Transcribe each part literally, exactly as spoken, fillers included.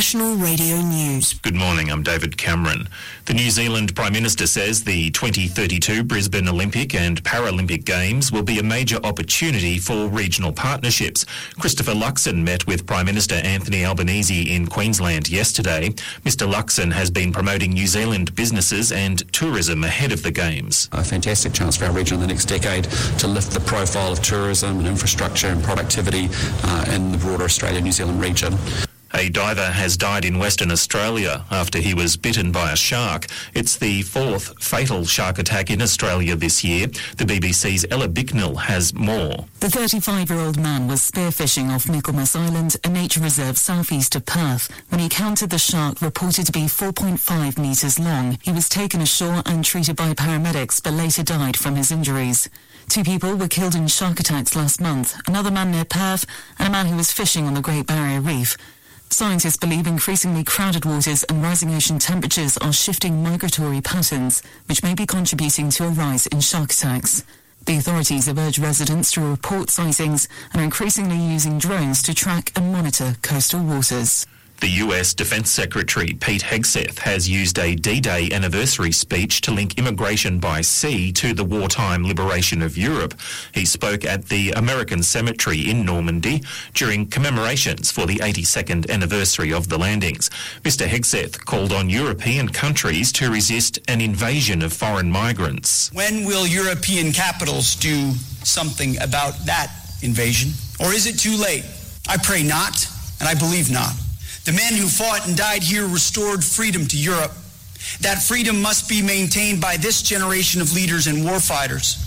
National Radio News. Good morning, I'm David Cameron. The New Zealand Prime Minister says the twenty thirty-two Brisbane Olympic and Paralympic Games will be a major opportunity for regional partnerships. Christopher Luxon met with Prime Minister Anthony Albanese in Queensland yesterday. Mister Luxon has been promoting New Zealand businesses and tourism ahead of the Games. A fantastic chance for our region in the next decade to lift the profile of tourism and infrastructure and productivity uh, in the broader Australia-New Zealand region. A diver has died in Western Australia after he was bitten by a shark. It's the fourth fatal shark attack in Australia this year. The B B C's Ella Bicknell has more. The thirty-five-year-old man was spearfishing off Michaelmas Island, a nature reserve southeast of Perth, when he encountered the shark reported to be four point five metres long. He was taken ashore and treated by paramedics, but later died from his injuries. Two people were killed in shark attacks last month, another man near Perth and a man who was fishing on the Great Barrier Reef. Scientists believe increasingly crowded waters and rising ocean temperatures are shifting migratory patterns, which may be contributing to a rise in shark attacks. The authorities have urged residents to report sightings and are increasingly using drones to track and monitor coastal waters. The U S Defense Secretary Pete Hegseth has used a D-Day anniversary speech to link immigration by sea to the wartime liberation of Europe. He spoke at the American Cemetery in Normandy during commemorations for the eighty-second anniversary of the landings. Mister Hegseth called on European countries to resist an invasion of foreign migrants. When will European capitals do something about that invasion? Or is it too late? I pray not, and I believe not. The men who fought and died here restored freedom to Europe. That freedom must be maintained by this generation of leaders and warfighters,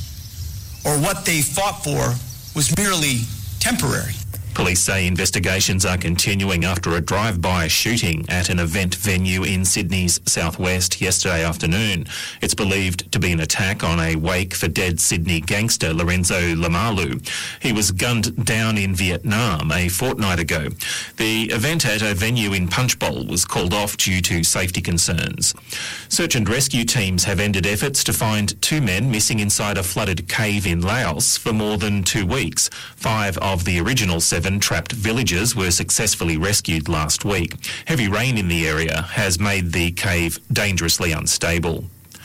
or what they fought for was merely temporary. Police say investigations are continuing after a drive-by shooting at an event venue in Sydney's southwest yesterday afternoon. It's believed to be an attack on a wake for dead Sydney gangster Lorenzo Lamalu. He was gunned down in Vietnam a fortnight ago. The event at a venue in Punchbowl was called off due to safety concerns. Search and rescue teams have ended efforts to find two men missing inside a flooded cave in Laos for more than two weeks. Five of the original seven trapped villagers were successfully rescued last week. Heavy rain in the area has made the cave dangerously unstable.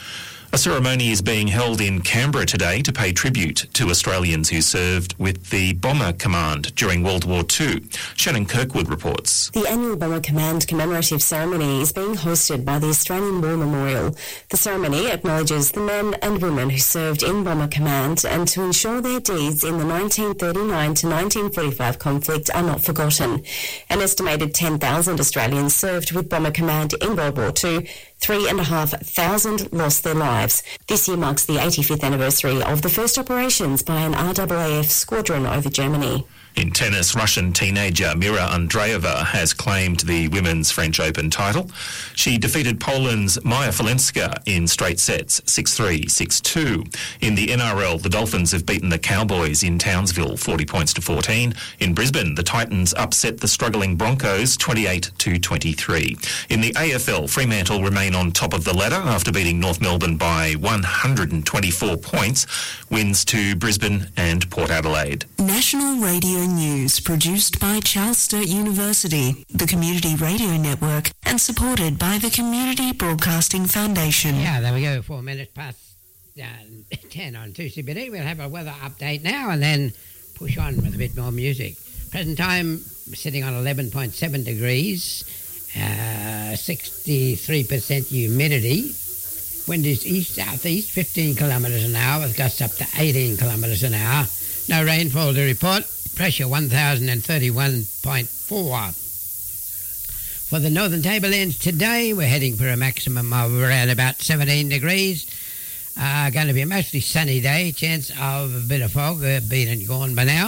A ceremony is being held in Canberra today to pay tribute to Australians who served with the Bomber Command during World War Two. Shannon Kirkwood reports. The annual Bomber Command commemorative ceremony is being hosted by the Australian War Memorial. The ceremony acknowledges the men and women who served in Bomber Command and to ensure their deeds in the nineteen thirty-nine to nineteen forty-five conflict are not forgotten. An estimated ten thousand Australians served with Bomber Command in World War Two. Three and a half thousand lost their lives. This year marks the eighty-fifth anniversary of the first operations by an R A A F squadron over Germany. In tennis, Russian teenager Mira Andreeva has claimed the Women's French Open title. She defeated Poland's Maja Falenska in straight sets, six three, six two. In the N R L, the Dolphins have beaten the Cowboys in Townsville, forty points to fourteen. In Brisbane, the Titans upset the struggling Broncos, twenty-eight to twenty-three. In the A F L, Fremantle remain on top of the ladder after beating North Melbourne by one hundred twenty-four points. Wins to Brisbane and Port Adelaide. National Radio News, produced by Charles Sturt University, the Community Radio Network, and supported by the Community Broadcasting Foundation. Yeah, there we go, four minutes past uh, ten on two C B D. We'll have a weather update now and then push on with a bit more music. Present time, sitting on eleven point seven degrees, uh, sixty-three percent humidity. Wind is east-southeast, fifteen kilometres an hour, with gusts up to eighteen kilometres an hour. No rainfall to report. Pressure one thousand thirty-one point four. For the Northern Tablelands today, we're heading for a maximum of around about seventeen degrees. Uh, going to be a mostly sunny day. Chance of a bit of fog, uh, been and gone by now.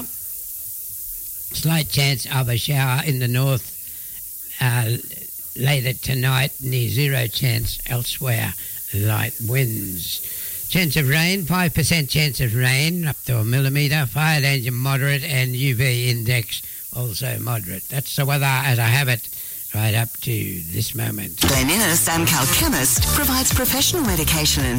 Slight chance of a shower in the north uh, later tonight. Near zero chance elsewhere. Light winds. Chance of rain, five percent chance of rain, up to a millimetre. Fire danger moderate, and U V index also moderate. That's the weather as I have it right up to this moment. Glen Innes Amcal Chemist provides professional medication and